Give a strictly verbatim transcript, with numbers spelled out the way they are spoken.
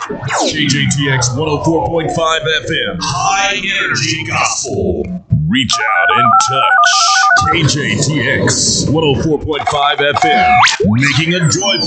K J T X one oh four point five F M. High Energy Gospel. Reach out and touch. K J T X one oh four point five F M. Making a joyful